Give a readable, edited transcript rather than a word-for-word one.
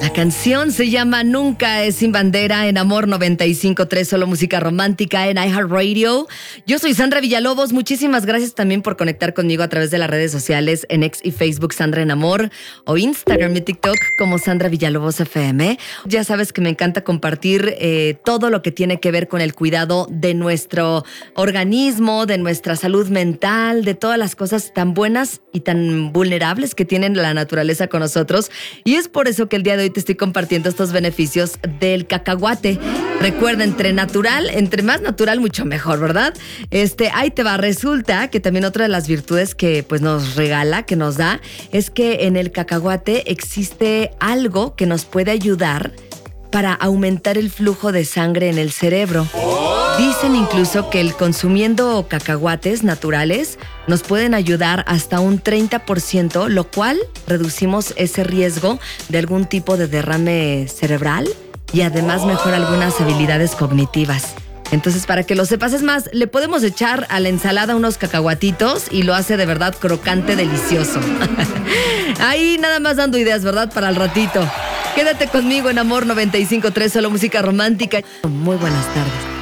La canción se llama Nunca es sin bandera en Amor 95.3, solo música romántica en iHeartRadio. Yo soy Sandra Villalobos. Muchísimas gracias también por conectar conmigo a través de las redes sociales en X y Facebook Sandra en Amor o Instagram y TikTok como Sandra Villalobos FM. Ya sabes que me encanta compartir todo lo que tiene que ver con el cuidado de nuestro organismo, de nuestra salud mental, de todas las cosas tan buenas y tan vulnerables que tiene la naturaleza con nosotros. Y es por eso que el día de hoy te estoy compartiendo estos beneficios del cacahuate. Recuerda, entre más natural, mucho mejor, ¿verdad? Ahí te va. Resulta que también otra de las virtudes que pues nos regala, que nos da, es que en el cacahuate existe algo que nos puede ayudar para aumentar el flujo de sangre en el cerebro. Dicen incluso que el consumiendo cacahuates naturales nos pueden ayudar hasta un 30%, lo cual reducimos ese riesgo de algún tipo de derrame cerebral y además mejora algunas habilidades cognitivas. Entonces, para que lo sepas, es más, le podemos echar a la ensalada unos cacahuatitos y lo hace de verdad crocante, delicioso. Ahí nada más dando ideas, ¿verdad? Para el ratito. Quédate conmigo en Amor 95.3, solo música romántica. Muy buenas tardes.